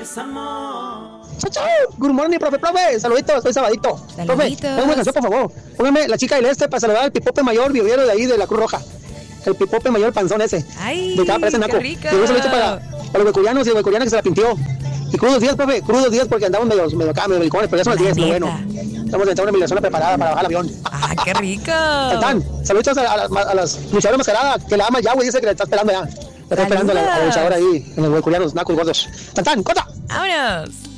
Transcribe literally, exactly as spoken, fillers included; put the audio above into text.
Chao, chao. Good morning, profe, profe. Saluditos, soy Sabadito. Saluditos. Profe, ponme una canción, por favor. Póngame La Chica del Este para saludar al pipope mayor viviero de ahí de la Cruz Roja. El pipope mayor panzón ese. Ay, de cada parece naco. qué rico. Y un saludito para, para los huecurianos y el huecuriana que se la pintió. Y crudos días, profe, crudos días porque andamos medio, medio acá, medio belicones, pero ya son las diez, pero bueno. Estamos entrando en una zona preparada para bajar el avión. Ah, qué rico. Tantán, saludos a, a, a, a las luchadoras mascaradas, que la ama ya, güey, dice que le está esperando ya. Le está esperando a la, a la luchadora ahí, en los huecurianos, nacos gordos. Tantán, corta. Vámonos.